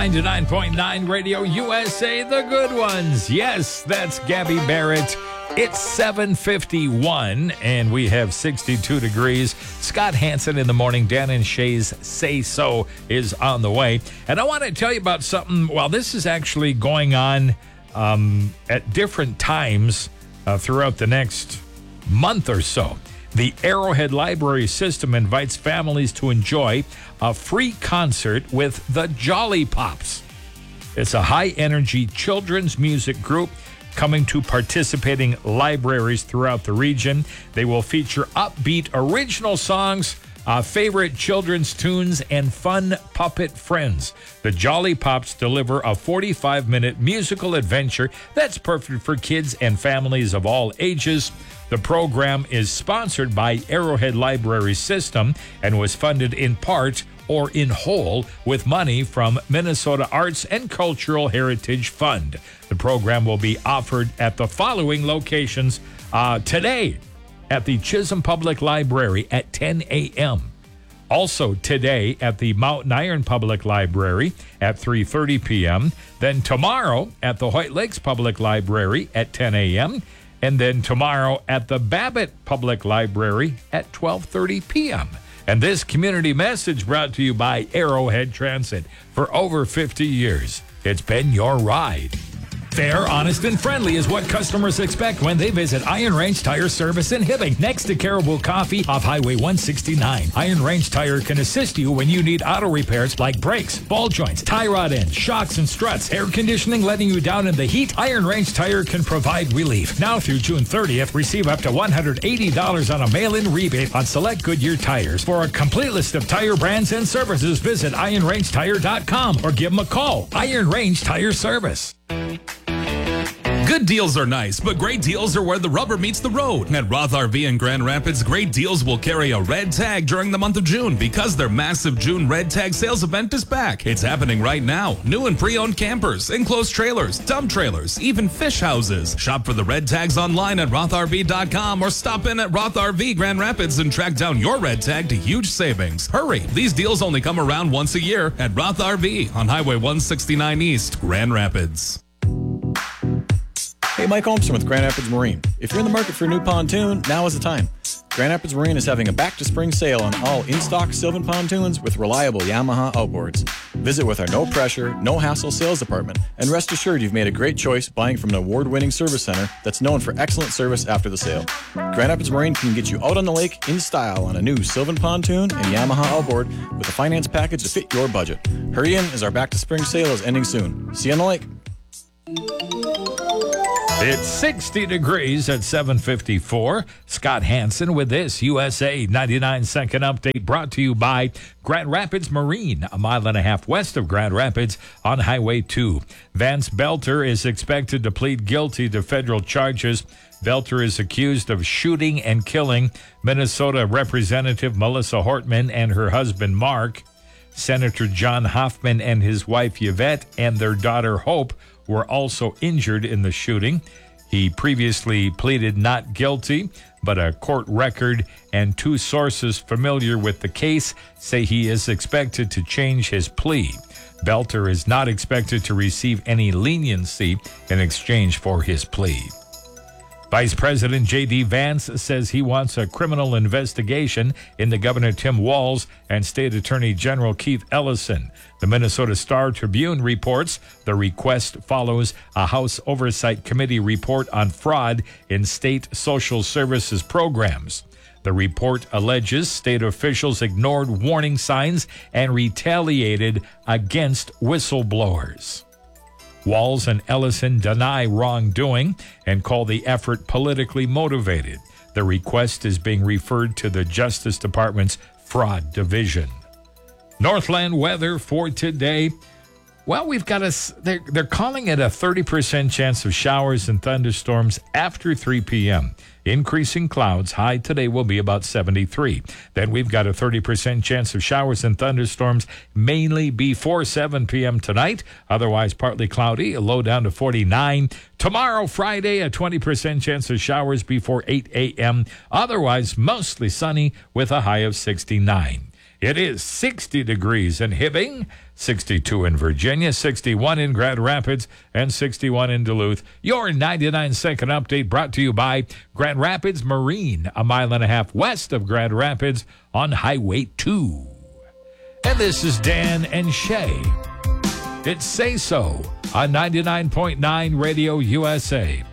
99.9 Radio USA, the good ones. Yes, that's Gabby Barrett. It's 7:51, and we have 62 degrees. Scott Hansen in the morning. Dan and Shay's Say So is on the way. And I want to tell you about something. Well, this is actually going on at different times throughout the next month or so. The Arrowhead Library System invites families to enjoy a free concert with the Jolly Pops. It's a high-energy children's music group coming to participating libraries throughout the region. They will feature upbeat original songs, favorite children's tunes, and fun puppet friends. The Jolly Pops deliver a 45-minute musical adventure that's perfect for kids and families of all ages. The program is sponsored by Arrowhead Library System and was funded in part or in whole with money from Minnesota Arts and Cultural Heritage Fund. The program will be offered at the following locations today at the Chisholm Public Library at 10 a.m. Also today at the Mountain Iron Public Library at 3:30 p.m. Then tomorrow at the White Lakes Public Library at 10 a.m. And then tomorrow at the Babbitt Public Library at 12:30 p.m. And this community message brought to you by Arrowhead Transit. For over 50 years, it's been your ride. Fair, honest, and friendly is what customers expect when they visit Iron Range Tire Service in Hibbing, next to Caribou Coffee off Highway 169. Iron Range Tire can assist you when you need auto repairs like brakes, ball joints, tie rod ends, shocks and struts, air conditioning letting you down in the heat. Iron Range Tire can provide relief. Now through June 30th, receive up to $180 on a mail-in rebate on select Goodyear tires. For a complete list of tire brands and services, visit ironrangetire.com or give them a call. Iron Range Tire Service. Good deals are nice, but great deals are where the rubber meets the road. At Roth RV in Grand Rapids, great deals will carry a red tag during the month of June because their massive June red tag sales event is back. It's happening right now. New and pre-owned campers, enclosed trailers, dump trailers, even fish houses. Shop for the red tags online at rothrv.com or stop in at Roth RV Grand Rapids and track down your red tag to huge savings. Hurry, these deals only come around once a year at Roth RV on Highway 169 East, Grand Rapids. Hey, Mike Holmstrom with Grand Rapids Marine. If you're in the market for a new pontoon, now is the time. Grand Rapids Marine is having a back-to-spring sale on all in-stock Sylvan pontoons with reliable Yamaha outboards. Visit with our no-pressure, no-hassle sales department, and rest assured you've made a great choice buying from an award-winning service center that's known for excellent service after the sale. Grand Rapids Marine can get you out on the lake in style on a new Sylvan pontoon and Yamaha outboard with a finance package to fit your budget. Hurry in as our back-to-spring sale is ending soon. See you on the lake. It's 60 degrees at 7:54. Scott Hansen with this USA 99-second update brought to you by Grand Rapids Marine, a mile and a half west of Grand Rapids on Highway 2. Vance Belter is expected to plead guilty to federal charges. Belter is accused of shooting and killing Minnesota Representative Melissa Hortman and her husband Mark. Senator John Hoffman and his wife Yvette and their daughter Hope were also injured in the shooting. He previously pleaded not guilty, but a court record and two sources familiar with the case say he is expected to change his plea. Belter is not expected to receive any leniency in exchange for his plea. Vice President J.D. Vance says he wants a criminal investigation into Governor Tim Walz and State Attorney General Keith Ellison. The Minnesota Star-Tribune reports the request follows a House Oversight Committee report on fraud in state social services programs. The report alleges state officials ignored warning signs and retaliated against whistleblowers. Walz and Ellison deny wrongdoing and call the effort politically motivated. The request is being referred to the Justice Department's Fraud Division. Northland weather for today. Well, they're calling it a 30% chance of showers and thunderstorms after 3 p.m. Increasing clouds. High today will be about 73. Then we've got a 30% chance of showers and thunderstorms mainly before 7 p.m. tonight. Otherwise, partly cloudy, a low down to 49. Tomorrow, Friday, a 20% chance of showers before 8 a.m. Otherwise, mostly sunny with a high of 69. It is 60 degrees in Hibbing, 62 in Virginia, 61 in Grand Rapids, and 61 in Duluth. Your 99-second update brought to you by Grand Rapids Marine, a mile and a half west of Grand Rapids on Highway 2. And this is Dan and Shay. It's Say So on 99.9 Radio USA.